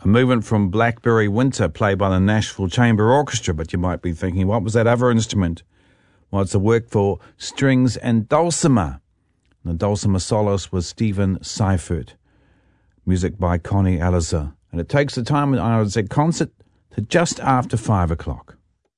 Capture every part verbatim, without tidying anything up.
A movement from Blackberry Winter played by the Nashville Chamber Orchestra, but you might be thinking, what was that other instrument? Well, it's a work for strings and dulcimer. The dulcimer soloist was Stephen Seifert. Music by Connie Alizer. And it takes the time at R N Z Concert to just after five o'clock.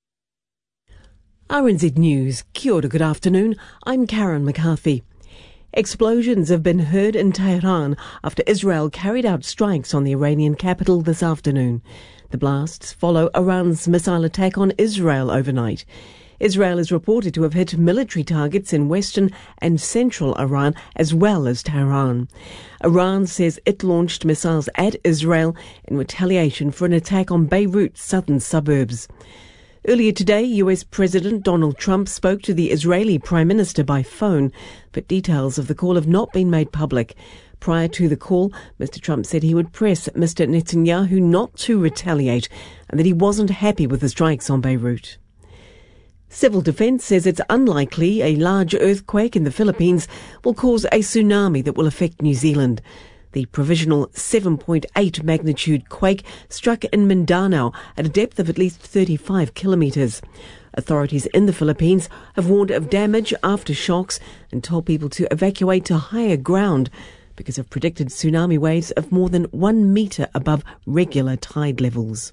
R N Z News. Kia ora, good afternoon. I'm Karen McCarthy. Explosions have been heard in Tehran after Israel carried out strikes on the Iranian capital this afternoon. The blasts follow Iran's missile attack on Israel overnight. Israel is reported to have hit military targets in western and central Iran as well as Tehran. Iran says it launched missiles at Israel in retaliation for an attack on Beirut's southern suburbs. Earlier today, U S President Donald Trump spoke to the Israeli Prime Minister by phone, but details of the call have not been made public. Prior to the call, Mister Trump said he would press Mister Netanyahu not to retaliate and that he wasn't happy with the strikes on Beirut. Civil Defence says it's unlikely a large earthquake in the Philippines will cause a tsunami that will affect New Zealand. The provisional seven point eight magnitude quake struck in Mindanao at a depth of at least thirty-five kilometres. Authorities in the Philippines have warned of damage after shocks and told people to evacuate to higher ground because of predicted tsunami waves of more than one metre above regular tide levels.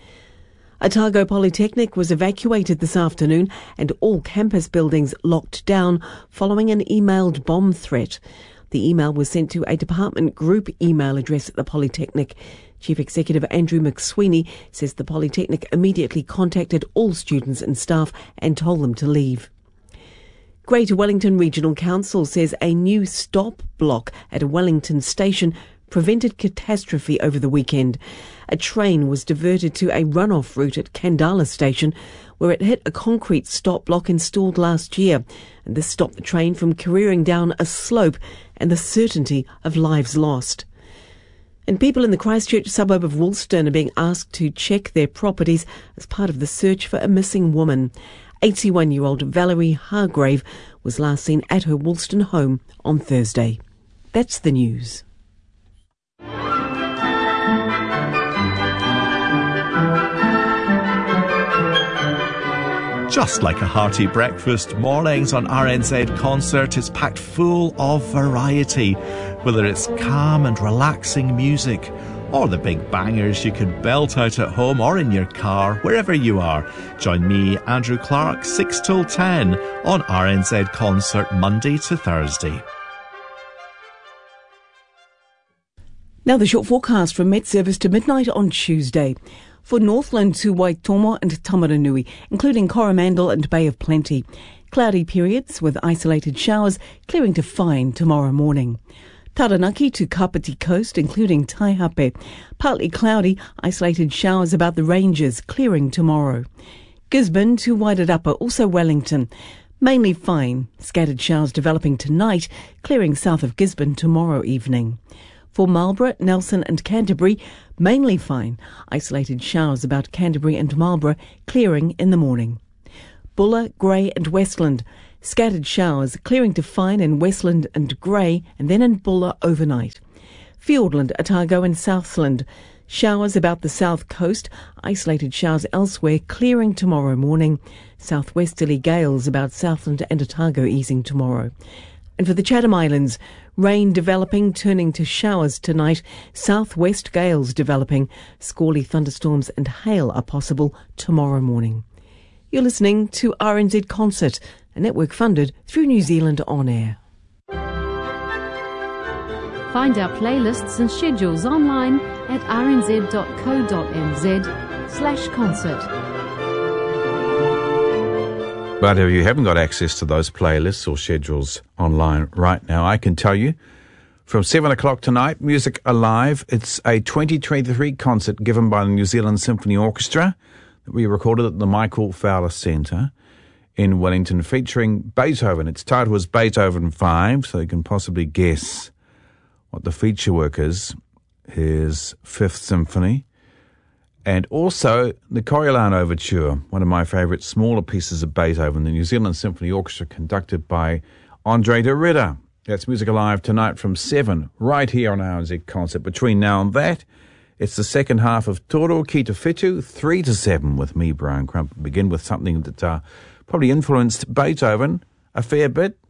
Otago Polytechnic was evacuated this afternoon and all campus buildings locked down following an emailed bomb threat. The email was sent to a department group email address at the Polytechnic. Chief Executive Andrew McSweeney says the Polytechnic immediately contacted all students and staff and told them to leave. Greater Wellington Regional Council says a new stop block at a Wellington station prevented catastrophe over the weekend. A train was diverted to a runoff route at Kandala Station where it hit a concrete stop block installed last year, and this stopped the train from careering down a slope and the certainty of lives lost. And people in the Christchurch suburb of Woolston are being asked to check their properties as part of the search for a missing woman. eighty-one-year-old Valerie Hargrave was last seen at her Woolston home on Thursday. That's the news. Just like a hearty breakfast, mornings on R N Z Concert is packed full of variety. Whether it's calm and relaxing music, or the big bangers you can belt out at home or in your car, wherever you are. Join me, Andrew Clark, six till ten on R N Z Concert, Monday to Thursday. Now the short forecast from Met Service to midnight on Tuesday. For Northland to Waitomo and Tamaranui, including Coromandel and Bay of Plenty. Cloudy periods with isolated showers, clearing to fine tomorrow morning. Taranaki to Kapiti Coast, including Taihape. Partly cloudy, isolated showers about the ranges, clearing tomorrow. Gisborne to Wairarapa, also Wellington. Mainly fine, scattered showers developing tonight, clearing south of Gisborne tomorrow evening. For Marlborough, Nelson and Canterbury, mainly fine. Isolated showers about Canterbury and Marlborough, clearing in the morning. Bulla, Grey and Westland, scattered showers, clearing to fine in Westland and Grey, and then in Bulla overnight. Fiordland, Otago and Southland, showers about the south coast, isolated showers elsewhere, clearing tomorrow morning. Southwesterly gales about Southland and Otago easing tomorrow. And for the Chatham Islands, rain developing, turning to showers tonight. Southwest gales developing. Squally thunderstorms and hail are possible tomorrow morning. You're listening to R N Z Concert, a network funded through New Zealand On Air. Find our playlists and schedules online at rnz.co.nz slash concert. But if you haven't got access to those playlists or schedules online right now, I can tell you, from seven o'clock tonight, Music Alive, it's a twenty twenty-three concert given by the New Zealand Symphony Orchestra that we recorded at the Michael Fowler Centre in Wellington, featuring Beethoven. Its title was Beethoven five, so you can possibly guess what the feature work is. His Fifth Symphony. And also the Coriolan Overture, one of my favourite smaller pieces of Beethoven, the New Zealand Symphony Orchestra, conducted by Andre de Rida. That's Music Alive tonight from seven, right here on R N Z Concert. Between now and that, It's the second half of Toro Ki Te Whetū, three to seven with me, Brian Crump. Begin with something that uh, probably influenced Beethoven a fair bit.